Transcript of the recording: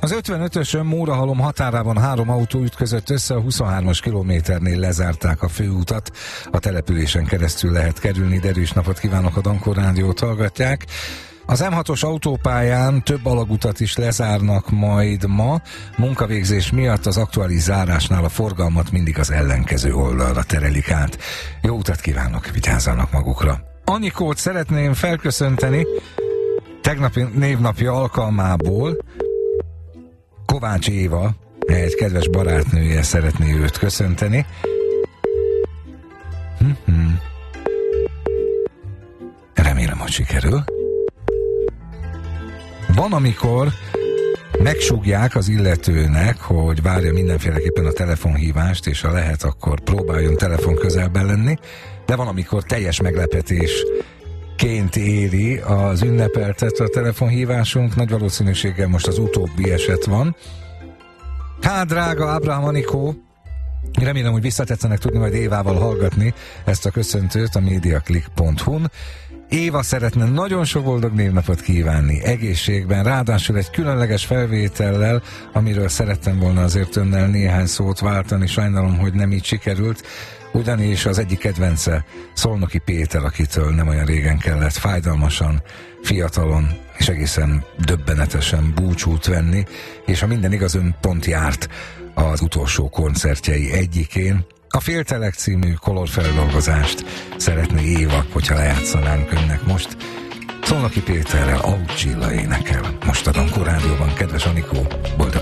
Az 55-ösön Mórahalom határában 3 autó ütközött össze, a 23-as kilométernél lezárták a főutat. A településen keresztül lehet kerülni, de erős napot kívánok, a Dankor Rádiót hallgatják. Az M6-os autópályán több alagutat is lezárnak majd ma. Munkavégzés miatt az aktuális zárásnál a forgalmat mindig az ellenkező oldalra terelik át. Jó utat kívánok, vigyázzanak magukra. Anikót szeretném felköszönteni tegnapi névnapja alkalmából. Kovács Éva, egy kedves barátnője szeretné őt köszönteni. Remélem, hogy sikerül. Van, amikor megsúgják az illetőnek, hogy várja mindenféleképpen a telefonhívást, és ha lehet, akkor próbáljon telefon közelben lenni, de van, amikor teljes meglepetésként éri az ünnepeltet a telefonhívásunk. Nagy valószínűséggel most az utóbbi eset van. Drága Ábrahám Anikó, remélem, hogy visszatetszenek tudni majd Évával hallgatni ezt a köszöntőt a mediaclick.hu-n. Éva szeretne nagyon sok boldog névnapot kívánni, egészségben, ráadásul egy különleges felvétellel, amiről szerettem volna azért önnel néhány szót váltani, sajnálom, hogy nem így sikerült, ugyanis az egyik kedvence Szolnoki Péter, akitől nem olyan régen kellett fájdalmasan, fiatalon és egészen döbbenetesen búcsút venni, és ha minden igaz, ön pont járt az utolsó koncertjei egyikén. A Féltelek című kolorfeldolgozást szeretné Éva, hogyha lejátszanánk önnek most. Szolnoki Péterrel Aucsilla énekel. Most a Dankor Rádióban, kedves Anikó, boldog